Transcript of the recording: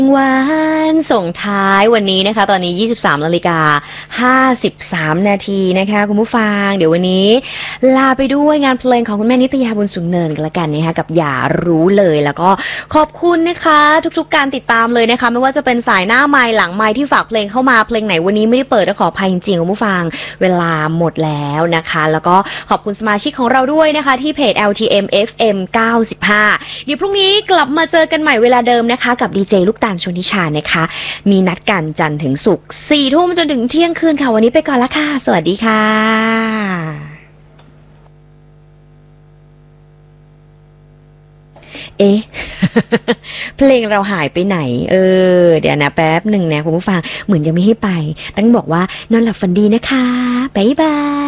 วันส่งท้ายวันนี้นะคะตอนนี้ 23:53 นาทีนะคะคุณผู้ฟังเดี๋ยววันนี้ลาไปด้วยงานเพลงของคุณแม่นิตยาบุญสูงเนินกันละกันนะคะกับอย่ารู้เลยแล้วก็ขอบคุณนะคะทุกๆการติดตามเลยนะคะไม่ว่าจะเป็นสายหน้าไมค์หลังไมค์ที่ฝากเพลงเข้ามาเพลงไหนวันนี้ไม่ได้เปิดก็ขออภัยจริงๆคุณผู้ฟังเวลาหมดแล้วนะคะแล้วก็ขอบคุณสมาชิกของเราด้วยนะคะที่เพจ LTM FM 95เดี๋ยวพรุ่งนี้กลับมาเจอกันใหม่เวลาเดิมนะคะกับดีเจลูกตาลชนทิชานะคะมีนัดกันจันทร์ถึงศุกร์ 4 ทุ่มจนถึงเที่ยงคืนค่ะวันนี้ไปก่อนละค่ะสวัสดีค่ะเอ๊ะ เพลงเราหายไปไหนเดี๋ยวนะแป๊บหนึ่งนะคุณผู้ฟังเหมือนยังไม่ให้ไปต้องบอกว่านอนหลับฝันดีนะคะบ๊ายบาย